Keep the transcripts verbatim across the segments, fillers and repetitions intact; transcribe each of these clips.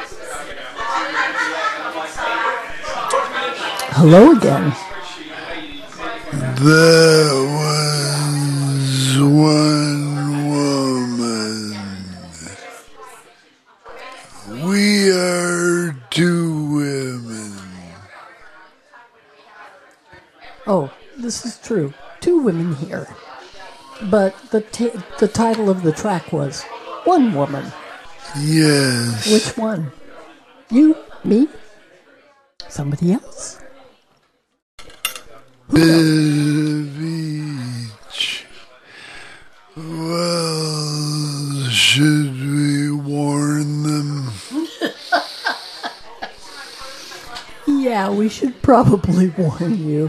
Hello again. There was one woman. We are two women. Oh, this is true. Two women here. But the t- the title of the track was One Woman. Yes. Which one? You? Me? Somebody else? Who knows? The beach. Well, should we warn them? Yeah, we should probably warn you.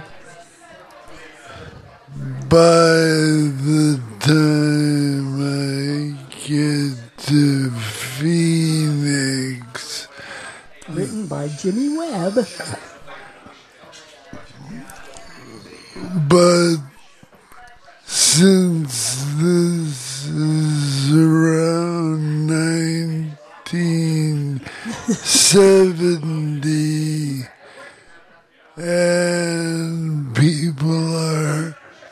By the time I get to Phoenix, Written by Jimmy Webb. but since this is around nineteen seventy and people are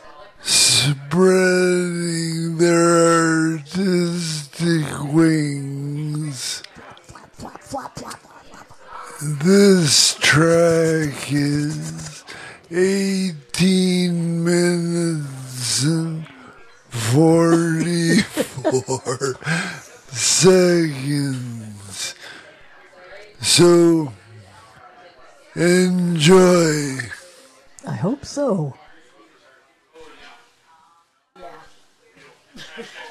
spreading their artistic wings, Flap, flap, flap, flap, flap. this track is eighteen minutes and forty-four seconds. So, enjoy. I hope so. Yeah.